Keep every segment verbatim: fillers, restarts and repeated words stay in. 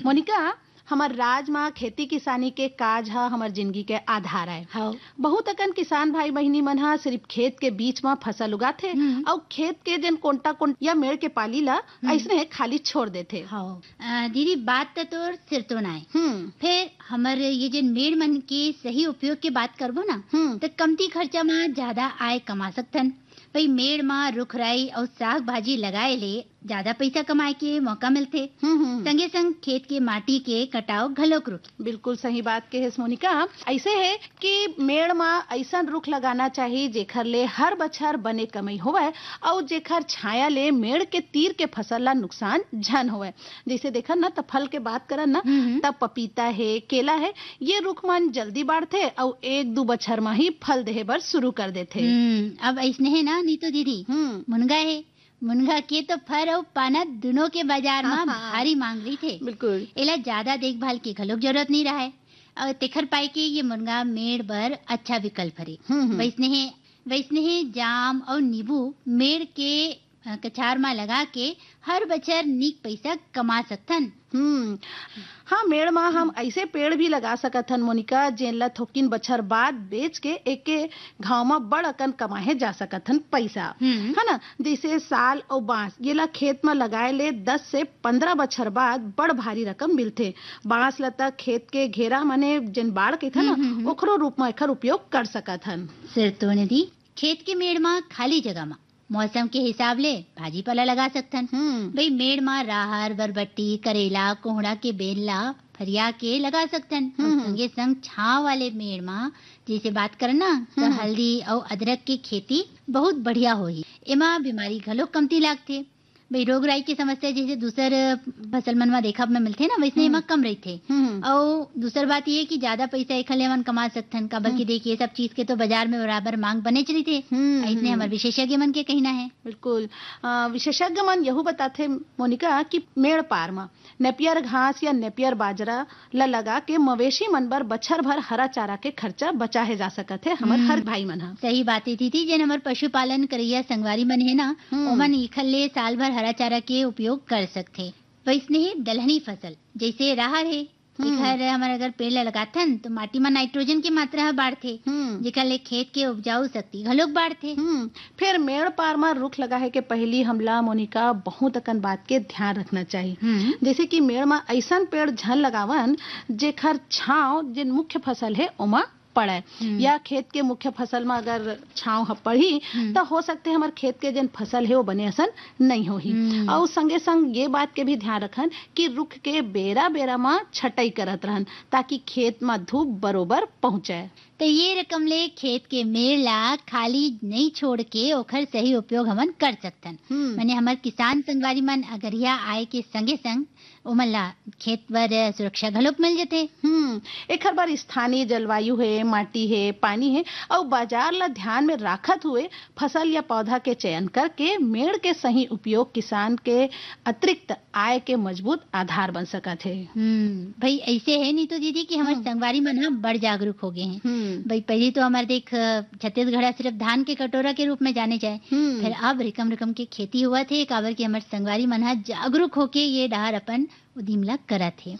मोनिका, हमार राज में खेती किसानी के काज हा हमार जिंदगी के आधार है। हाँ। बहुत अकन किसान भाई बहिनी मन हा सिर्फ खेत के बीच में फसल उगाथे हम्म। और खेत के जन कोंटा कोंट या मेड़ के पाली ला ऐसने खाली छोड़ देथे। हाँ अ, दीदी बात तो तोर सिर तो ना है। हम्म फिर हमारे ये जो मेड़ मन के सही उपयोग की बात करबो ना हम्म तो कमती खर्चा में ज्यादा आय कमा सकथन। भाई मेड़ में रुख राई और साग भाजी लगाए ले ज्यादा पैसा कमाए के मौका मिलते। हम्म हम्म। संगे संग खेत के माटी के कटाव घलोक रुक। बिल्कुल सही बात के है मोनिका। ऐसे है कि मेड़ में ऐसा रुख लगाना चाहिए जेखर ले हर बछर बने कमाई होवे और जेखर छाया ले मेड़ के तीर के फसल ला नुकसान झन होवे। जैसे देखा ना तो फल के बात करन ना हम्म। तब पपीता है, केला है, ये रुख मन जल्दी बढ़ते और एक दो बछर में ही फल देहे बर शुरू कर देते। हम्म अब ऐसने है ना नीतू दीदी। हम्म मुनगा है, मुनगा के तो फर और पाना दोनों के बाजार में हाँ। भारी मांग रही थे। बिल्कुल। एला ज्यादा देखभाल की घलोक जरूरत नहीं रहा है और तेखर पाई के ये मुनगा मेड़ बर अच्छा विकल्प हरे। हम्म, हम्म। वैसने है वैसने है जाम और नींबू मेड़ के अ, कछार में लगा के हर बछर नीक पैसा कमा सकथन। हम्म हाँ, मेड़ में हम ऐसे पेड़ भी लगा सकत हन मोनिका जेन ला थोकिन बछर बाद बेच के एके घाव में बड़ अकन कमाए जा सकत हन पैसा। हम्म। है ना, जैसे साल और बांस ये ला खेत में लगाए ले दस से पंद्रह बछर बाद बड़ भारी रकम मिलथे। बांस लता खेत के घेरा मने जेन बाढ़ के था ना हम्म, हम्म। ओकरो रूप में एकर उपयोग कर सकत हन। सिर तो नदी खेत के मेड़ में खाली जगह में मौसम के हिसाब ले भाजी पाला लगा सकथन। हम्म भाई मेड़ में राहर, बरबट्टी, करेला, कोहड़ा के बेलला फरिया के लगा सकथन। और हम्म। संगे संग छाव वाले मेड़ में जैसे बात करना तो हम्म। हल्दी और अदरक की खेती बहुत बढ़िया होही। एमा बीमारी घलो कमती लागथे। भाई रोग राई की समस्या जैसे दूसर फसल मन में देखा में मिलथे ना वैसने एमा कम रहथे। हम्म और दूसर बात ये कि ज्यादा पैसा एक हले मन कमा सकथन काबर की देखिए सब चीज के तो बाजार में बराबर मांग बने चली थे। हम्म, ऐसने हम्म। हमारे विशेषज्ञ मन के कहना है। बिल्कुल। अ, विशेषज्ञ मन यहू बताथे मोनिका कि मेड़ पार में नेपियर घास या नेपियर बाजरा ला लगा के मवेशी मन बर बछर भर हरा चारा के खर्चा बचाहे जा सकत है हमर हर भाई मन हा। सही बातें थी थी जेन हमार पशुपालन करैया संगवारी मन है ना हम्म। ओमन इखले साल भर हरा चारा के उपयोग कर सकथे। वैसने ही दलहनी फसल जैसे राहर है इखर हमारे अगर पेड़ ला लगाथन तो माटी में नाइट्रोजन की मात्रा ह बाढ़थे हम्म जेकर ले खेत के उपजाऊ शक्ति घलोक बाढ़थे। हम्म फिर मेड़ पार में रुख लगाए के पहली हमला मोनिका बहुत अकन बात के ध्यान रखना चाहिए। हम्म। जैसे कि मेड़ में ऐसा पेड़ झन लगावन जेखर छाव जिन मुख्य फसल है ओमा पड़े हम्म। या खेत के मुख्य फसल में अगर छाव ह पड़ी हम्म। तो हो सकते हमारे खेत के जन फसल है वो बने असन नहीं होही। हम्म। और संगे संग ये बात के भी ध्यान रखन कि रुख के बेरा बेरा में छटाई करत रहन ताकि खेत में धूप बरोबर पहुंचे। तो ये रकम ले खेत के मेड़ ला खाली नहीं छोड़ के ओखर सही उपयोग हमन कर सकथन। हम्म। माने हमार किसान संगवारी मन अगरिया आय के संगे संग ओमन ला खेत बर सुरक्षा घलोक मिल जथे। हम्म एक हर बार स्थानीय जलवायु है, माटी है, पानी है और बाजार ला ध्यान में राखत हुए फसल या पौधा के चयन करके मेड़ के सही उपयोग किसान के अतिरिक्त आय के मजबूत आधार बन सकत है। हम्म भाई ऐसे है नहीं तो दीदी कि हमारे संगवारी मन हम बड़ जागरूक हो गए हैं। हम्म भाई पहले तो हमारे देख छत्तीसगढ़ सिर्फ धान के कटोरा के रूप में जाने जाए हम्म। फिर अब रिकम रिकम की खेती हुआ थे काबर की हमारे संगवारी मन हा जागरूक होके ये डहर अपन उदिमला करा थे।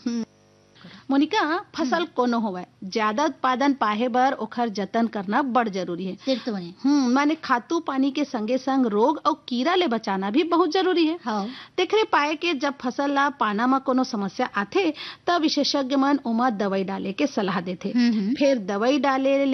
मोनिका फसल कोनो होवे ज्यादा उत्पादन पाहे बर ओखर जतन करना बड़ जरूरी है। सिर तो ने हम्म माने खातू पानी के संगे संग रोग और कीड़ा ले बचाना भी बहुत जरूरी है। हाँ। तेखरे पाए के जब फसल ला पाना में कोनो समस्या आथे तब विशेषज्ञ मन ओमा दवाई डाले के सलाह देथे। हम्म, हम्म। फिर दवाई डाले